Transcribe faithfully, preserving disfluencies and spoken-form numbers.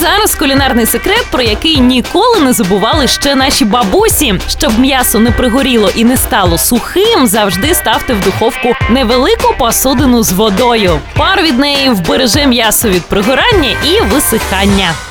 зараз кулінарний секрет, про який ніколи не забували ще наші бабусі. Щоб м'ясо не пригоріло і не стало сухим, завжди ставте в духовку невелику посудину з водою. Пар від неї вбереже м'ясо від пригорання і висихання.